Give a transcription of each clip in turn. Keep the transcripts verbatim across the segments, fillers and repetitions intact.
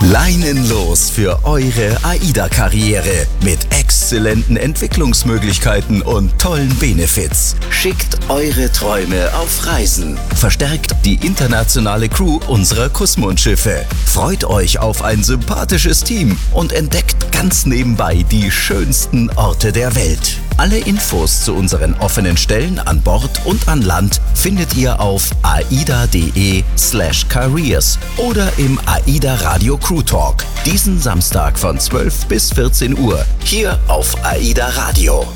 Leinenlos für eure AIDA-Karriere mit exzellenten Entwicklungsmöglichkeiten und tollen Benefits. Schickt eure Träume auf Reisen. Verstärkt die internationale Crew unserer Kussmundschiffe. Freut euch auf ein sympathisches Team und entdeckt ganz nebenbei die schönsten Orte der Welt. Alle Infos zu unseren offenen Stellen an Bord und an Land findet ihr auf aida.de slash careers oder im AIDA Radio Crew Talk. Diesen Samstag von zwölf bis vierzehn Uhr hier auf AIDA Radio.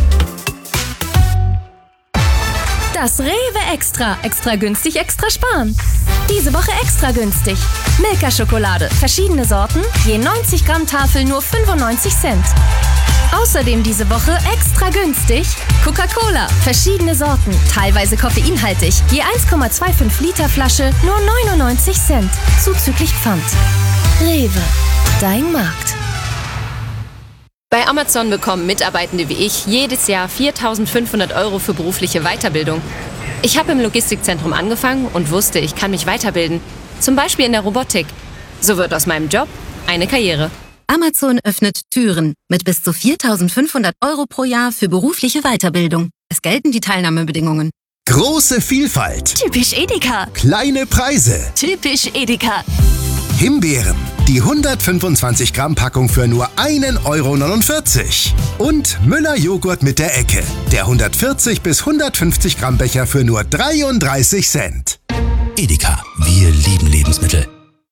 Das Rewe Extra. Extra günstig, extra sparen. Diese Woche extra günstig. Milka-Schokolade. Verschiedene Sorten. Je neunzig Gramm Tafel nur fünfundneunzig Cent. Außerdem diese Woche extra günstig Coca-Cola. Verschiedene Sorten. Teilweise koffeinhaltig. Je eins Komma fünfundzwanzig Liter Flasche nur neunundneunzig Cent. Zuzüglich Pfand. Rewe. Dein Markt. Bei Amazon bekommen Mitarbeitende wie ich jedes Jahr viertausendfünfhundert Euro für berufliche Weiterbildung. Ich habe im Logistikzentrum angefangen und wusste, ich kann mich weiterbilden. Zum Beispiel in der Robotik. So wird aus meinem Job eine Karriere. Amazon öffnet Türen mit bis zu viertausendfünfhundert Euro pro Jahr für berufliche Weiterbildung. Es gelten die Teilnahmebedingungen. Große Vielfalt. Typisch Edeka. Kleine Preise. Typisch Edeka. Himbeeren. Die hundertfünfundzwanzig Gramm Packung für nur ein Euro neunundvierzig. Und Müller Joghurt mit der Ecke. Der hundertvierzig bis hundertfünfzig Gramm Becher für nur dreiunddreißig Cent. Edeka, wir lieben Lebensmittel.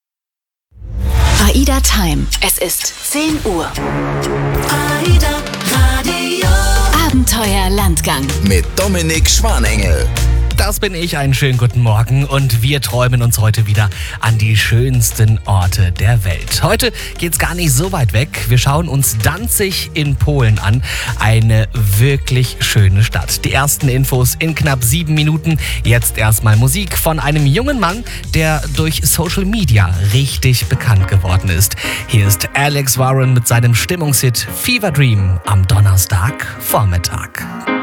AIDA Time. Es ist zehn Uhr. AIDA Radio. Abenteuer Landgang. Mit Dominik Schwanengel. Das bin ich, einen schönen guten Morgen und wir träumen uns heute wieder an die schönsten Orte der Welt. Heute geht's gar nicht so weit weg. Wir schauen uns Danzig in Polen an. Eine wirklich schöne Stadt. Die ersten Infos in knapp sieben Minuten. Jetzt erstmal Musik von einem jungen Mann, der durch Social Media richtig bekannt geworden ist. Hier ist Alex Warren mit seinem Stimmungshit Fever Dream am Donnerstagvormittag.